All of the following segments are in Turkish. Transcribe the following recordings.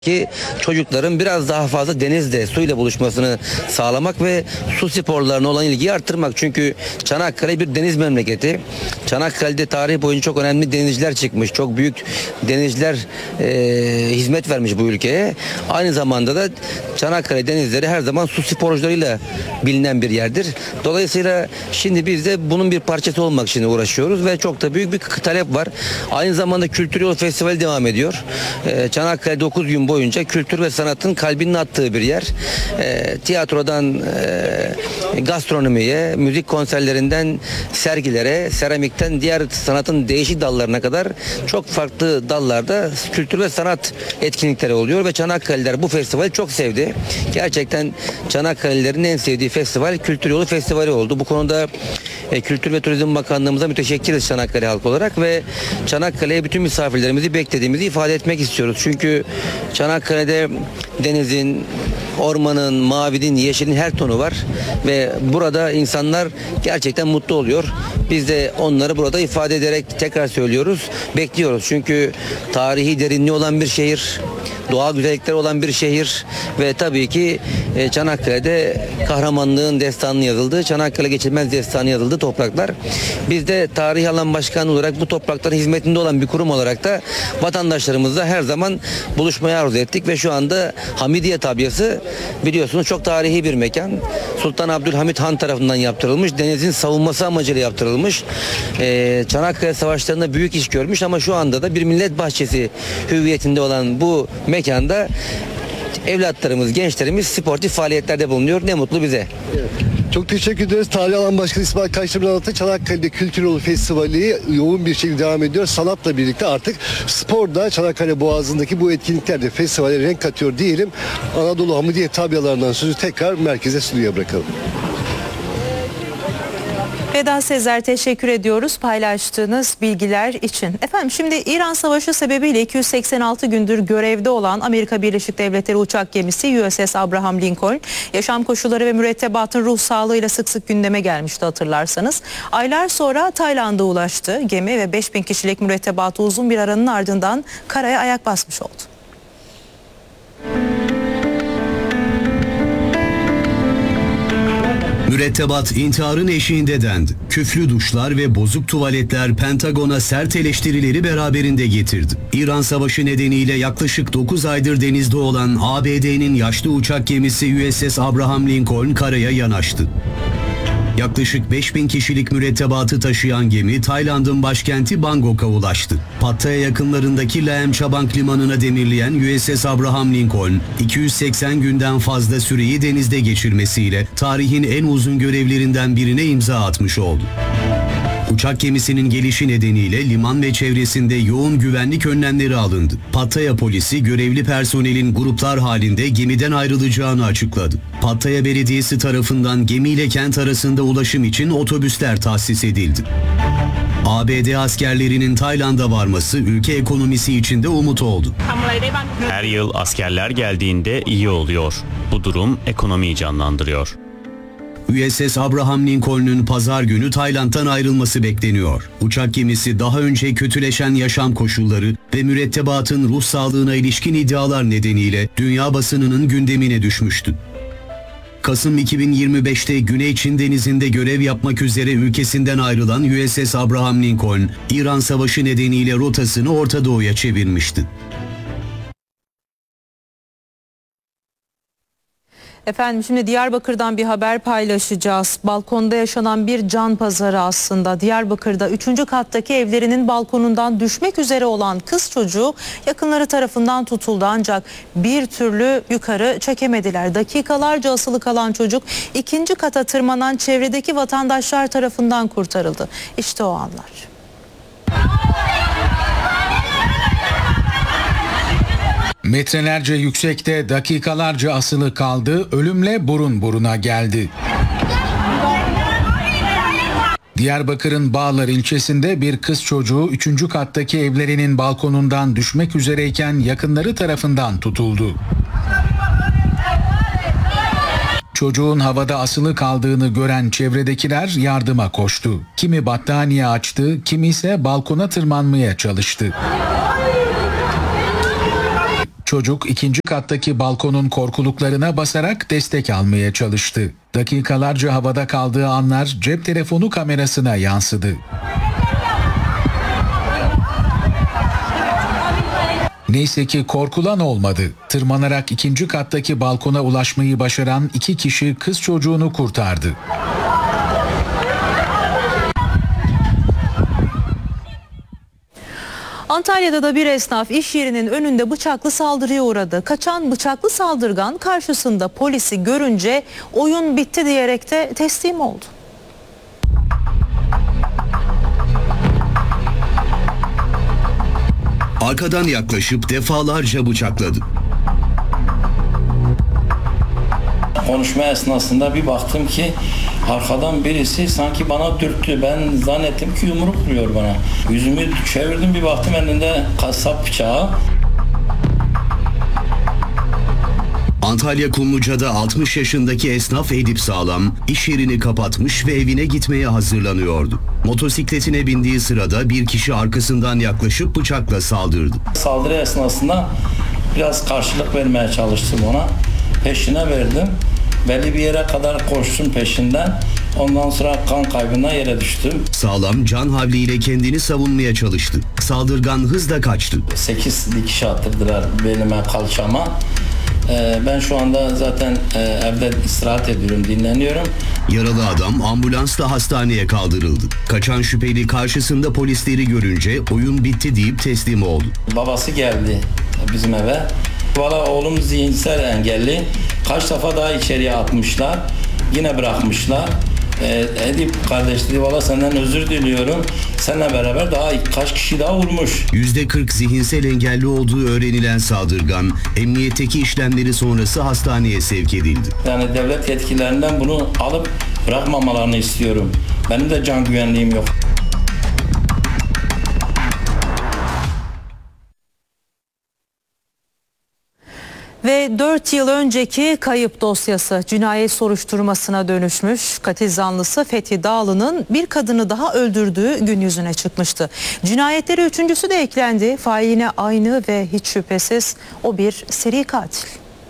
ki çocukların biraz daha fazla denizde suyla buluşmasını sağlamak ve su sporlarına olan ilgiyi arttırmak. Çünkü Çanakkale bir deniz memleketi. Çanakkale'de tarih boyunca çok önemli denizciler çıkmış. Çok büyük denizciler hizmet vermiş bu ülkeye. Aynı zamanda da Çanakkale denizleri her zaman su sporcularıyla bilinen bir yerdir. Dolayısıyla şimdi biz de bunun bir parçası olmak için uğraşıyoruz ve çok da büyük bir talep var. Aynı zamanda Kültür Yolu Festivali devam ediyor. Çanakkale 9 gün boyunca kültür ve sanatın kalbinin attığı bir yer. Tiyatrodan gastronomiye, müzik konserlerinden sergilere, seramikten diğer sanatın değişik dallarına kadar çok farklı dallarda kültür ve sanat etkinlikleri oluyor ve Çanakkale'liler bu festivali çok sevdi. Gerçekten Çanakkale'lilerin en sevdiği festival Kültür Yolu Festivali oldu. Bu konuda Kültür ve Turizm Bakanlığımıza müteşekkiriz Çanakkale halkı olarak ve Çanakkale'ye bütün misafirlerimizi beklediğimizi ifade etmek istiyoruz. Çünkü Çanakkale'de denizin, ormanın, mavinin, yeşilin her tonu var ve burada insanlar gerçekten mutlu oluyor. Biz de onları burada ifade ederek tekrar söylüyoruz, bekliyoruz. Çünkü tarihi derinliği olan bir şehir, doğal güzellikleri olan bir şehir ve tabii ki Çanakkale'de kahramanlığın destanı yazıldı, Çanakkale geçilmez destanı yazıldı topraklar. Biz de Tarihi Alan Başkanı olarak bu toprakların hizmetinde olan bir kurum olarak da vatandaşlarımızla her zaman buluşmayı arzu ettik ve şu anda Hamidiye Tabyası biliyorsunuz çok tarihi bir mekan. Sultan Abdülhamit Han tarafından yaptırılmış, denizin savunması amacıyla yaptırılmış. Çanakkale Savaşları'nda büyük iş görmüş ama şu anda da bir millet bahçesi hüviyetinde olan bu mekanda evlatlarımız, gençlerimiz sportif faaliyetlerde bulunuyor. Ne mutlu bize. Evet. Çok teşekkür ederiz. Tarihi Alan Başkanı İsmail Kayseri'nin anlattığı Çanakkale'de Kültür Yolu Festivali yoğun bir şekilde devam ediyor. Sanatla birlikte artık spor da Çanakkale Boğazı'ndaki bu etkinliklerde festivale renk katıyor diyelim. Anadolu Hamidiye Tabyalarından sözü tekrar merkeze stüdyoya bırakalım. Veda Sezer, teşekkür ediyoruz paylaştığınız bilgiler için. Efendim şimdi İran Savaşı sebebiyle 286 gündür görevde olan Amerika Birleşik Devletleri uçak gemisi USS Abraham Lincoln yaşam koşulları ve mürettebatın ruh sağlığıyla sık sık gündeme gelmişti hatırlarsanız. Aylar sonra Tayland'a ulaştı gemi ve 5000 kişilik mürettebatı uzun bir aranın ardından karaya ayak basmış oldu. Mürettebat intiharın eşiğinde dendi. Küflü duşlar ve bozuk tuvaletler Pentagon'a sert eleştirileri beraberinde getirdi. İran Savaşı nedeniyle yaklaşık 9 aydır denizde olan ABD'nin yaşlı uçak gemisi USS Abraham Lincoln karaya yanaştı. Yaklaşık 5000 kişilik mürettebatı taşıyan gemi Tayland'ın başkenti Bangkok'a ulaştı. Pattaya yakınlarındaki Laem Chabang limanına demirleyen USS Abraham Lincoln, 280 günden fazla süreyi denizde geçirmesiyle tarihin en uzun görevlerinden birine imza atmış oldu. Uçak gemisinin gelişi nedeniyle liman ve çevresinde yoğun güvenlik önlemleri alındı. Pattaya polisi görevli personelin gruplar halinde gemiden ayrılacağını açıkladı. Pattaya Belediyesi tarafından gemiyle kent arasında ulaşım için otobüsler tahsis edildi. ABD askerlerinin Tayland'a varması ülke ekonomisi için de umut oldu. Her yıl askerler geldiğinde iyi oluyor. Bu durum ekonomiyi canlandırıyor. USS Abraham Lincoln'un pazar günü Tayland'dan ayrılması bekleniyor. Uçak gemisi daha önce kötüleşen yaşam koşulları ve mürettebatın ruh sağlığına ilişkin iddialar nedeniyle dünya basınının gündemine düşmüştü. Kasım 2025'te Güney Çin Denizi'nde görev yapmak üzere ülkesinden ayrılan USS Abraham Lincoln, İran Savaşı nedeniyle rotasını Orta Doğu'ya çevirmişti. Efendim şimdi Diyarbakır'dan bir haber paylaşacağız. Balkonda yaşanan bir can pazarı aslında. Diyarbakır'da 3. kattaki evlerinin balkonundan düşmek üzere olan kız çocuğu yakınları tarafından tutuldu ancak bir türlü yukarı çekemediler. Dakikalarca asılı kalan çocuk 2. kata tırmanan çevredeki vatandaşlar tarafından kurtarıldı. İşte o anlar. Metrelerce yüksekte dakikalarca asılı kaldı, ölümle burun buruna geldi. Diyarbakır'ın Bağlar ilçesinde bir kız çocuğu 3. kattaki evlerinin balkonundan düşmek üzereyken yakınları tarafından tutuldu. Çocuğun havada asılı kaldığını gören çevredekiler yardıma koştu. Kimi battaniye açtı, kimi ise balkona tırmanmaya çalıştı. Çocuk ikinci kattaki balkonun korkuluklarına basarak destek almaya çalıştı. Dakikalarca havada kaldığı anlar cep telefonu kamerasına yansıdı. Neyse ki korkulan olmadı. Tırmanarak ikinci kattaki balkona ulaşmayı başaran 2 kişi kız çocuğunu kurtardı. Antalya'da da bir esnaf iş yerinin önünde bıçaklı saldırıya uğradı. Kaçan bıçaklı saldırgan karşısında polisi görünce oyun bitti diyerek de teslim oldu. Arkadan yaklaşıp defalarca bıçakladı. Konuşma esnasında bir baktım ki arkadan birisi sanki bana dürttü. Ben zannettim ki yumruk vuruyor bana. Yüzümü çevirdim, bir baktım elinde kasap bıçağı. Antalya Kumluca'da 60 yaşındaki esnaf Edip Sağlam iş yerini kapatmış ve evine gitmeye hazırlanıyordu. Motosikletine bindiği sırada bir kişi arkasından yaklaşıp bıçakla saldırdı. Saldırı esnasında biraz karşılık vermeye çalıştım ona. Peşine verdim. Belli bir yere kadar koştum peşinden. Ondan sonra kan kaybına yere düştüm. Sağlam can havliyle kendini savunmaya çalıştı. Saldırgan hızla kaçtı. 8 dikiş attırdılar belime, kalçama. Ben şu anda zaten evde istirahat ediyorum, dinleniyorum. Yaralı adam ambulansla hastaneye kaldırıldı. Kaçan şüpheli karşısında polisleri görünce oyun bitti deyip teslim oldu. Babası geldi bizim eve. Valla oğlum zihinsel engelli. Kaç defa daha içeriye atmışlar. Yine bırakmışlar. Edip kardeş dedi, valla senden özür diliyorum. Seninle beraber daha kaç kişi daha vurmuş. %40 zihinsel engelli olduğu öğrenilen saldırgan, emniyetteki işlemleri sonrası hastaneye sevk edildi. Yani devlet yetkililerinden bunu alıp bırakmamalarını istiyorum. Benim de can güvenliğim yok. Ve 4 yıl önceki kayıp dosyası cinayet soruşturmasına dönüşmüş. Katil zanlısı Fethi Dağlı'nın bir kadını daha öldürdüğü gün yüzüne çıkmıştı. Cinayetleri üçüncüsü de eklendi. Failine aynı ve hiç şüphesiz o bir seri katil.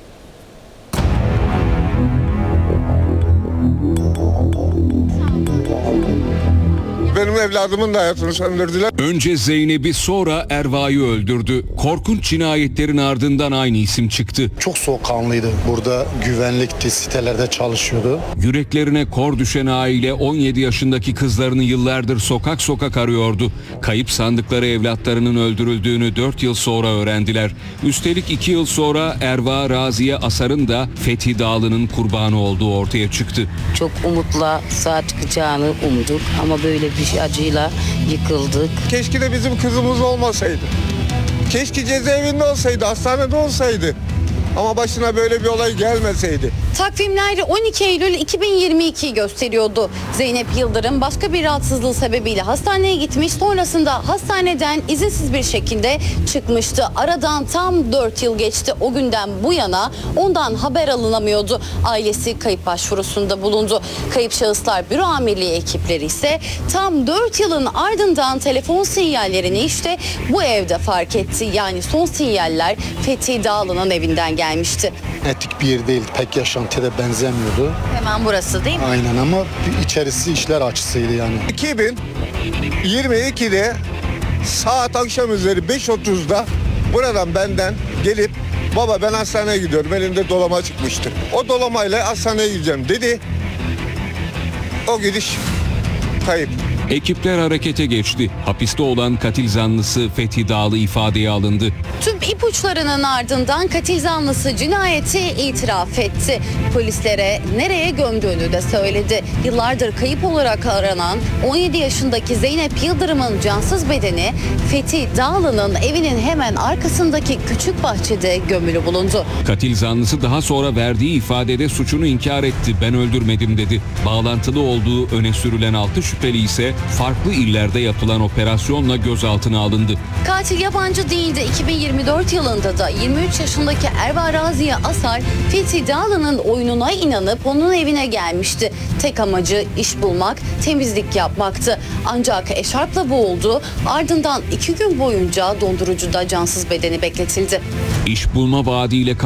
Benim evladımın da hayatını söndürdüler. Önce Zeynep'i, sonra Erva'yı öldürdü. Korkunç cinayetlerin ardından aynı isim çıktı. Çok soğukkanlıydı. Burada güvenlikti, sitelerde çalışıyordu. Yüreklerine kor düşen aile 17 yaşındaki kızlarını yıllardır sokak sokak arıyordu. Kayıp sandıkları evlatlarının öldürüldüğünü 4 yıl sonra öğrendiler. Üstelik 2 yıl sonra Erva Raziye Asar'ın da Fethi Dağlı'nın kurbanı olduğu ortaya çıktı. Çok umutla sağ çıkacağını umduk ama böyle bir acıyla yıkıldık. Keşke de bizim kızımız olmasaydı. Keşke cezaevinde olsaydı, hastanede olsaydı. Ama başına böyle bir olay gelmeseydi. Takvimler 12 Eylül 2022'yi gösteriyordu. Zeynep Yıldırım başka bir rahatsızlığı sebebiyle hastaneye gitmiş. Sonrasında hastaneden izinsiz bir şekilde çıkmıştı. Aradan tam 4 yıl geçti. O günden bu yana ondan haber alınamıyordu. Ailesi kayıp başvurusunda bulundu. Kayıp Şahıslar Büro Amirliği ekipleri ise tam 4 yılın ardından telefon sinyallerini işte bu evde fark etti. Yani son sinyaller Fethi Dağlı'nın evinden gelmişti. Etik bir yer değil, pek yaşantıya benzemiyordu. Hemen burası değil mi? Aynen ama içerisi işler açısıydı yani. 2022'de saat akşam üzeri 5.30'da buradan benden gelip baba ben hastaneye gidiyorum, elimde dolama çıkmıştı. O dolamayla hastaneye gideceğim dedi. O gidiş kayıp. Ekipler harekete geçti. Hapiste olan katil zanlısı Fethi Dağlı ifadeye alındı. Tüm ipuçlarının ardından katil zanlısı cinayeti itiraf etti. Polislere nereye gömdüğünü de söyledi. Yıllardır kayıp olarak aranan 17 yaşındaki Zeynep Yıldırım'ın cansız bedeni Fethi Dağlı'nın evinin hemen arkasındaki küçük bahçede gömülü bulundu. Katil zanlısı daha sonra verdiği ifadede suçunu inkar etti. Ben öldürmedim dedi. Bağlantılı olduğu öne sürülen 6 şüpheli ise farklı illerde yapılan operasyonla gözaltına alındı. Katil yabancı değildi. 2024 yılında da 23 yaşındaki Erva Raziye Asar, Fethi Dağlı'nın oyununa inanıp onun evine gelmişti. Tek amacı iş bulmak, temizlik yapmaktı. Ancak eşarpla boğuldu. Ardından 2 gün boyunca dondurucuda cansız bedeni bekletildi. İş bulma vaadiyle